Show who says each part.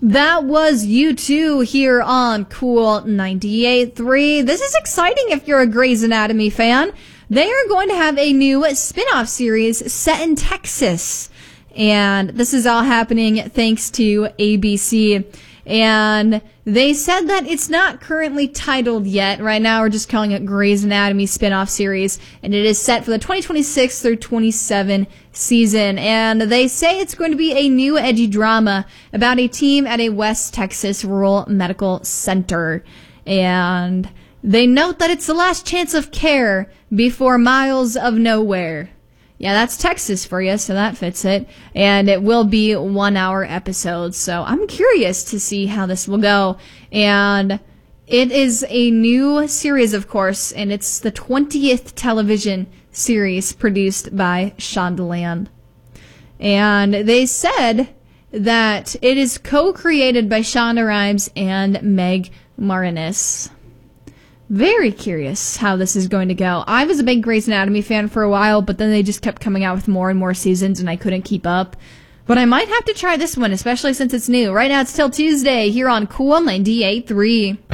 Speaker 1: That was U2 here on Cool 98.3. This is exciting if you're a Grey's Anatomy fan. They are going to have a new spin-off series set in Texas. And this is all happening thanks to ABC. And they said that it's not currently titled yet. Right now we're just calling it Grey's Anatomy spin-off series. And it is set for the 2026 through 27 season. And they say it's going to be a new edgy drama about a team at a West Texas rural medical center. And they note that it's the last chance of care before miles of nowhere. Yeah, that's Texas for you, so that fits it. And it will be 1 hour episodes. So I'm curious to see how this will go. And it is a new series, of course, and it's the 20th television series produced by Shondaland. And they said that it is co-created by Shonda Rhimes and Meg Marinis. Very curious how this is going to go. I was a big Grey's Anatomy fan for a while, but then they just kept coming out with more and more seasons, and I couldn't keep up. But I might have to try this one, especially since it's new. Right now it's Till Tuesday here on Cool 98.3.